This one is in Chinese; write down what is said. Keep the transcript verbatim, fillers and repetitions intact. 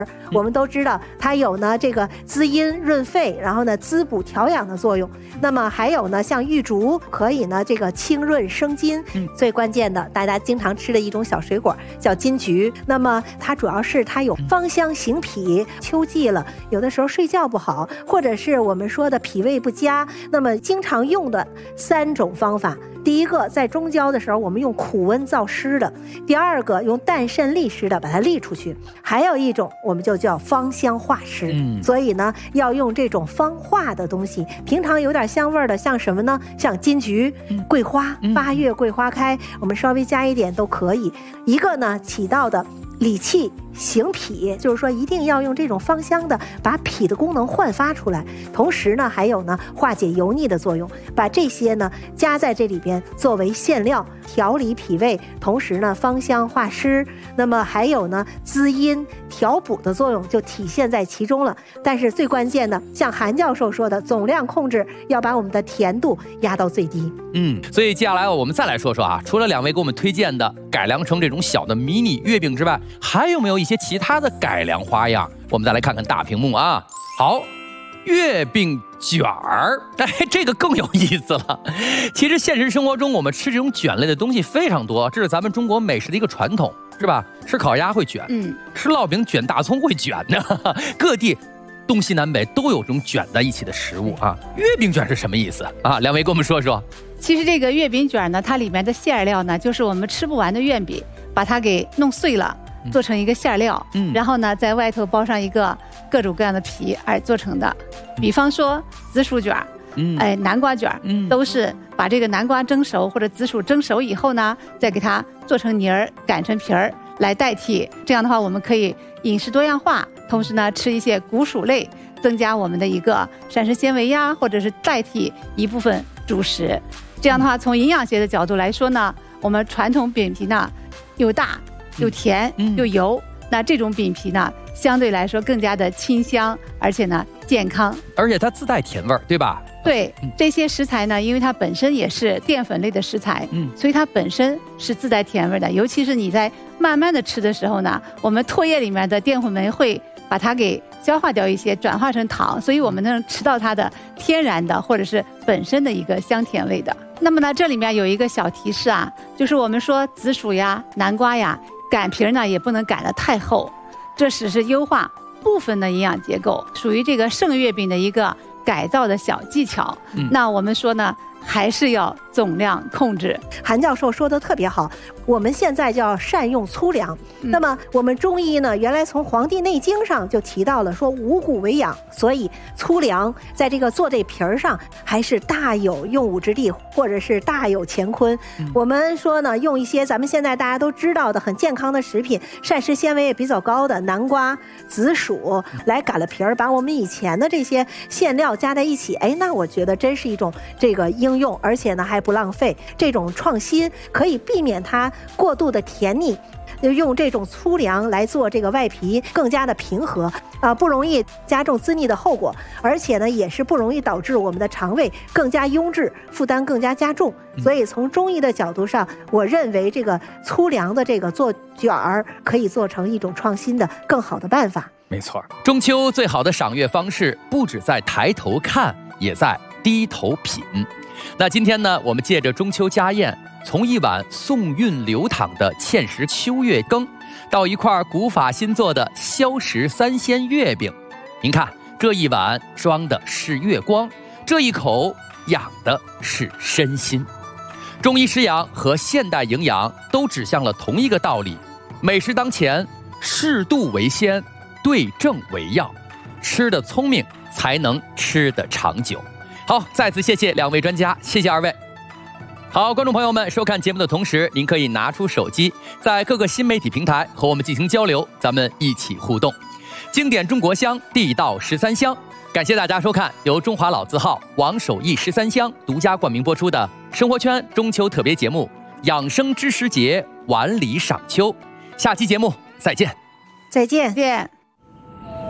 我们都知道它有呢这个滋阴润肺，然后呢滋补调养的作用。那么还有呢像玉竹可以呢这个清润生津。嗯、最关键的大家经常吃的一种小水果叫金桔，那么它主要是它有芳香行脾，秋季了有的时候睡觉不好，或者是我们说的脾胃不佳，那么经常用的三种方法。第一个，在中焦的时候我们用苦温燥湿的；第二个，用淡渗利湿的把它利出去；还有一种我们就叫芳香化湿。嗯，所以呢要用这种芳化的东西，平常有点香味的，像什么呢？像金桔、桂花，八月桂花开，我们稍微加一点都可以。一个呢起到的理气行脾，就是说一定要用这种芳香的把脾的功能焕发出来，同时呢还有呢化解油腻的作用，把这些呢加在这里边作为馅料，调理脾胃，同时呢芳香化湿，那么还有呢滋阴调补的作用就体现在其中了。但是最关键的，像韩教授说的，总量控制要把我们的甜度压到最低。 嗯，所以接下来我们再来说说啊，除了两位给我们推荐的改良成这种小的迷你月饼之外，还有没有一些其他的改良花样？我们再来看看大屏幕啊。好，月饼卷儿，哎，这个更有意思了。其实现实生活中我们吃这种卷类的东西非常多，这是咱们中国美食的一个传统，是吧？吃烤鸭会卷，嗯，吃烙饼卷大葱会卷呢。各地东西南北都有这种卷在一起的食物啊。月饼卷是什么意思啊？两位跟我们说说。 其实这个月饼卷呢，它里面的馅料呢，就是我们吃不完的月饼，把它给弄碎了，做成一个馅料，嗯，然后呢，在外头包上一个各种各样的皮而做成的。比方说紫薯卷，嗯，哎，南瓜卷，嗯，都是把这个南瓜蒸熟或者紫薯蒸熟以后呢，再给它做成泥儿，擀成皮儿来代替。这样的话，我们可以饮食多样化，同时呢，吃一些谷薯类，增加我们的一个膳食纤维呀，或者是代替一部分主食。这样的话，从营养学的角度来说呢，我们传统饼皮呢，又大又甜又油，嗯、那这种饼皮呢，相对来说更加的清香，而且呢健康， 而且它自带甜味儿，对吧？ 对，这些食材呢，因为它本身也是淀粉类的食材，嗯，所以它本身是自带甜味的。尤其是你在慢慢的吃的时候呢，我们唾液里面的淀粉酶会把它给消化掉一些，转化成糖，所以我们能吃到它的天然的或者是本身的一个香甜味的。那么呢，这里面有一个小提示啊，就是我们说紫薯呀、南瓜呀，擀皮呢也不能擀得太厚，这只是优化部分的营养结构，属于这个圣月饼的一个改造的小技巧。嗯、那我们说呢，还是要总量控制。 韩教授说的特别好，我们现在叫善用粗粮。嗯、那么我们中医呢，原来从《黄帝内经》上就提到了说五谷为养，所以粗粮在这个做这皮儿上还是大有用武之地，或者是大有乾坤。嗯、我们说呢，用一些咱们现在大家都知道的很健康的食品，膳食纤维也比较高的南瓜、紫薯来擀了皮儿，把我们以前的这些馅料加在一起，哎，那我觉得真是一种这个应用，而且呢还不浪费。这种创新可以避免它过度的甜腻，用这种粗粮来做这个外皮更加的平和啊、呃，不容易加重滋腻的后果，而且呢也是不容易导致我们的肠胃更加壅滞，负担更加加重。所以从中医的角度上，我认为这个粗粮的这个做卷儿可以做成一种创新的更好的办法。 没错，中秋最好的赏月方式不只在抬头看，也在低头品。那今天呢，我们借着中秋家宴，从一碗宋韵流淌的芡实秋月羹，到一块古法新做的萧石三鲜月饼，您看这一碗装的是月光，这一口养的是身心。中医食养和现代营养都指向了同一个道理：美食当前，适度为先，对症为药，吃得聪明才能吃得长久。好，再次谢谢两位专家，谢谢二位。好，观众朋友们，收看节目的同时，您可以拿出手机，在各个新媒体平台和我们进行交流，咱们一起互动。经典中国香，地道十三香，感谢大家收看由中华老字号王守义十三香独家冠名播出的生活圈中秋特别节目《养生知识节碗里赏秋》。下期节目再见， 再见， 再见。